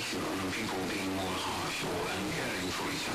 reflection on people being more harsh or uncaring for each other.